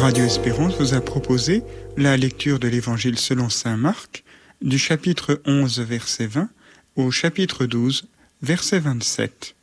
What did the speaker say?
Radio Espérance vous a proposé la lecture de l'Évangile selon saint Marc, du chapitre 11, verset 20, au chapitre 12, verset 27.